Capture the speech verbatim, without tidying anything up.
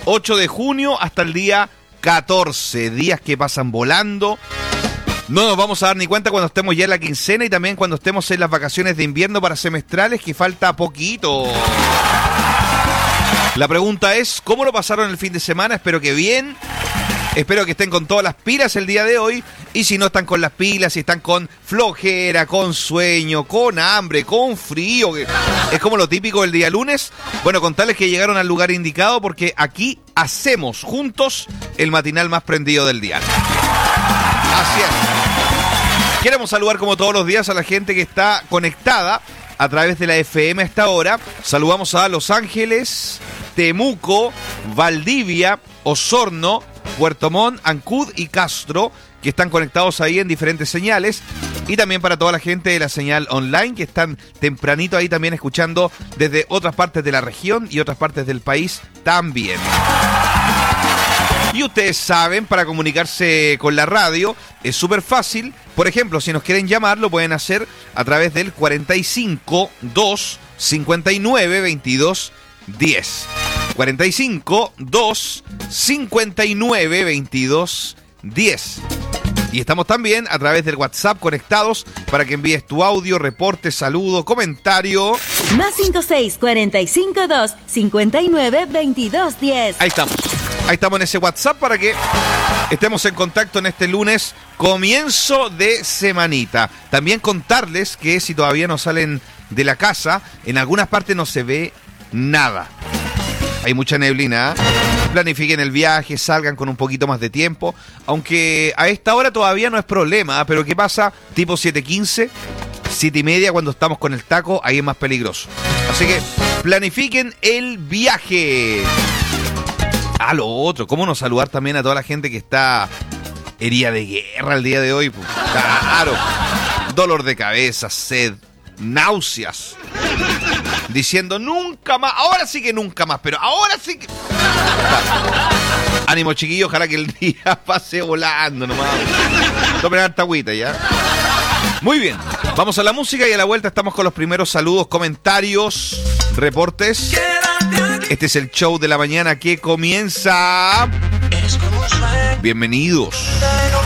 ocho de junio hasta el día catorce. Días que pasan volando. No nos vamos a dar ni cuenta cuando estemos ya en la quincena y también cuando estemos en las vacaciones de invierno para semestrales, que falta poquito. La pregunta es, ¿cómo lo pasaron el fin de semana? Espero que bien. Espero que estén con todas las pilas el día de hoy. Y si no están con las pilas, si están con flojera, con sueño, con hambre, con frío, que es como lo típico del día lunes, bueno, contarles que llegaron al lugar indicado porque aquí hacemos juntos el matinal más prendido del día. Así es. Queremos saludar como todos los días a la gente que está conectada a través de la F M a esta hora. Saludamos a Los Ángeles, Temuco, Valdivia, Osorno, Puerto Montt, Ancud y Castro, que están conectados ahí en diferentes señales. Y también para toda la gente de la señal online, que están tempranito ahí también escuchando desde otras partes de la región y otras partes del país también. Y ustedes saben, para comunicarse con la radio es súper fácil. Por ejemplo, si nos quieren llamar, lo pueden hacer a través del cuarenta y cinco, dos, cincuenta y nueve, veintidós, diez. cuarenta y cinco, dos, cincuenta y nueve, veintidós, diez. Y estamos también a través del WhatsApp conectados para que envíes tu audio, reporte, saludo, comentario. Más cinco seis, cuarenta y cinco, dos, cincuenta y nueve, veintidós, diez. Ahí estamos. Ahí estamos en ese WhatsApp para que estemos en contacto en este lunes, comienzo de semanita. También contarles que si todavía no salen de la casa, en algunas partes no se ve nada. Hay mucha neblina, ¿eh? Planifiquen el viaje, salgan con un poquito más de tiempo, aunque a esta hora todavía no es problema, ¿eh? Pero ¿qué pasa? Tipo siete quince, siete y media, cuando estamos con el taco, ahí es más peligroso. Así que planifiquen el viaje. Ah, lo otro, ¿cómo no saludar también a toda la gente que está herida de guerra el día de hoy? Claro, dolor de cabeza, sed, náuseas, diciendo nunca más, ahora sí que nunca más, pero ahora sí que... Ánimo, chiquillos, ojalá que el día pase volando nomás. Tomen harta agüita ya. Muy bien, vamos a la música y a la vuelta estamos con los primeros saludos, comentarios, reportes. Este es el show de la mañana que comienza. Bienvenidos.